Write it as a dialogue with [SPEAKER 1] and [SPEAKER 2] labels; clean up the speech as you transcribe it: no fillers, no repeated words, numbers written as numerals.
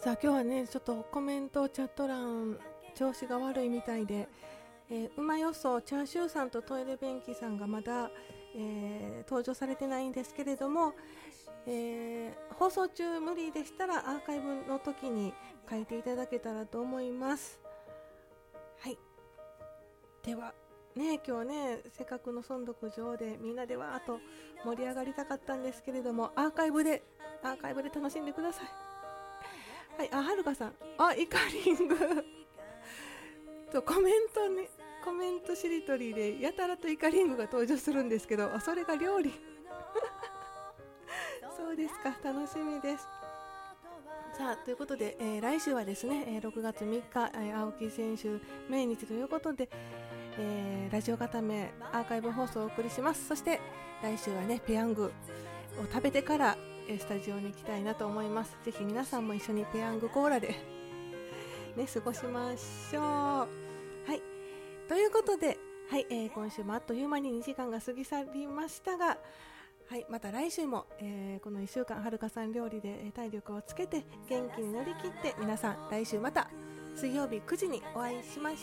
[SPEAKER 1] さあ今日はねちょっとコメントチャット欄調子が悪いみたいで、馬予想チャーシューさんとトイレ便器さんがまだ、登場されてないんですけれども、放送中無理でしたらアーカイブの時に書いていただけたらと思います。はい、ではね今日ねせっかくの尊読上でみんなでわーっと盛り上がりたかったんですけれども、アーカイブで楽しんでください。はい、はるかさん、イカリングとコメントしりとりでやたらとイカリングが登場するんですけど、それが料理そうですか、楽しみです。さあということで、来週はですね、6月3日、青木選手命日ということで、ラジオ固めアーカイブ放送をお送りします。そして来週はねペヤングを食べてからスタジオに行きたいなと思います。ぜひ皆さんも一緒にペヤングコーラでね過ごしましょう。はい、ということで、はい、今週もあっという間に2時間が過ぎ去りましたが、はい、また来週も、この1週間はるかさん料理で体力をつけて元気に乗り切って、皆さん来週また水曜日9時にお会いしまし